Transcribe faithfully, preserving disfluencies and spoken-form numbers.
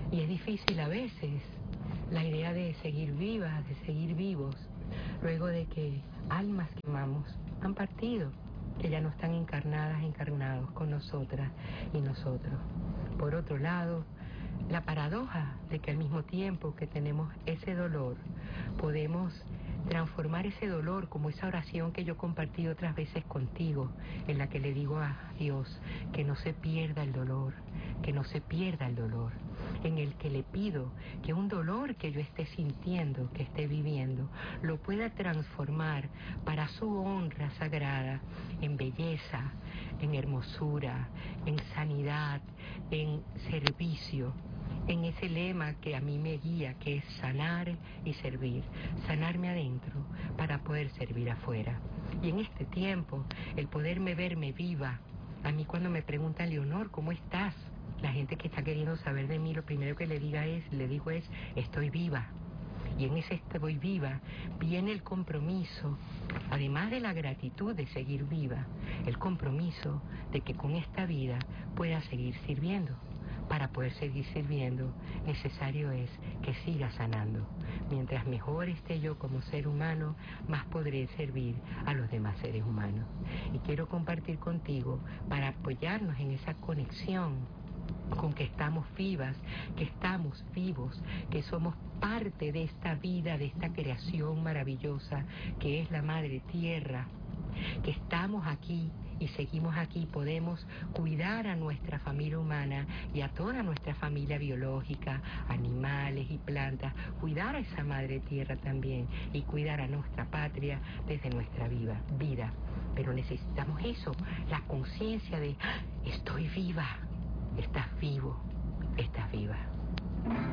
Y es difícil a veces la idea de seguir vivas, de seguir vivos, luego de que almas que amamos han partido, que ya no están encarnadas, encarnados con nosotras y nosotros. Por otro lado, la paradoja de que al mismo tiempo que tenemos ese dolor, podemos transformar ese dolor como esa oración que yo compartí otras veces contigo, en la que le digo a Dios que no se pierda el dolor, que no se pierda el dolor, en el que le pido que un dolor que yo esté sintiendo, que esté viviendo, lo pueda transformar para su honra sagrada, en belleza, en hermosura, en sanidad, en servicio, en ese lema que a mí me guía, que es sanar y servir, sanarme adentro para poder servir afuera. Y en este tiempo, el poderme verme viva, a mí cuando me preguntan, Leonor, ¿cómo estás? La gente que está queriendo saber de mí, lo primero que le diga es, le digo es, estoy viva. Y en ese estoy viva viene el compromiso, además de la gratitud de seguir viva, el compromiso de que con esta vida pueda seguir sirviendo. Para poder seguir sirviendo, necesario es que siga sanando. Mientras mejor esté yo como ser humano, más podré servir a los demás seres humanos. Y quiero compartir contigo para apoyarnos en esa conexión con que estamos vivas, que estamos vivos, que somos parte de esta vida, de esta creación maravillosa que es la Madre Tierra, que estamos aquí y seguimos aquí, podemos cuidar a nuestra familia humana y a toda nuestra familia biológica, animales y plantas, cuidar a esa Madre Tierra también y cuidar a nuestra patria desde nuestra viva, vida. Pero necesitamos eso, la conciencia de, ¡ah! Estoy viva. Estás vivo, estás viva.